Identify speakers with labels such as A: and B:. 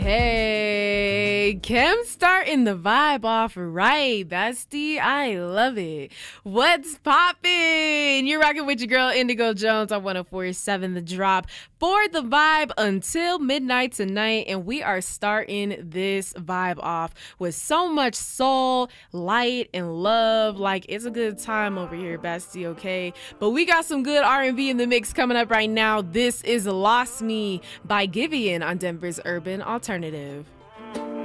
A: Hey, Kim starting the vibe off right, bestie. I love it. What's poppin'? You're rocking with your girl Indigo Jones on 104.7 The Drop for the vibe until midnight tonight. And we are starting this vibe off with so much soul, light, and love. Like, it's a good time over here, bestie, okay? But we got some good R&B in the mix coming up right now. This is Lost Me by Giveon on Denver's Urban Alternative.